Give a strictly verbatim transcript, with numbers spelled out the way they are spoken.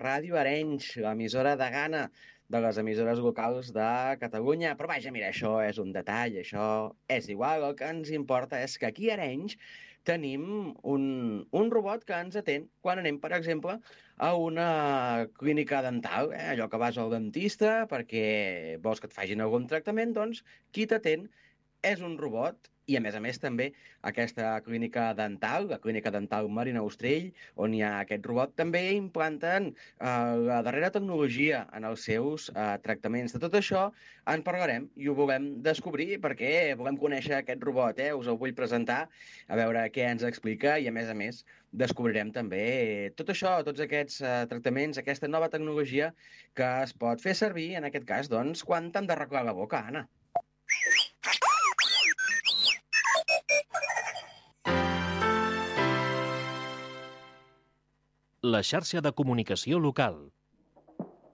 Ràdio Arenys, l'emissora de Gana, de les emissores locals de Catalunya. Però vaja, mira, això és un detall, això és igual. El que ens importa és que aquí a Arenys tenim un, un robot que ens atén quan anem, per exemple, a una clínica dental, eh? Allò que vas al dentista perquè vols que et facin algun tractament, doncs qui t'atén és un robot i, a més a més, també aquesta clínica dental, la clínica dental Marina Ostrell, on hi ha aquest robot, també implanten eh, la darrera tecnologia en els seus eh, tractaments. De tot això en parlarem i ho volem descobrir perquè volem conèixer aquest robot, eh? Us el vull presentar, a veure què ens explica i, a més a més, descobrirem també tot això, tots aquests eh, tractaments, aquesta nova tecnologia que es pot fer servir, en aquest cas, doncs, quan t'han d'arreglar la boca, Anna. La xarxa de comunicació local.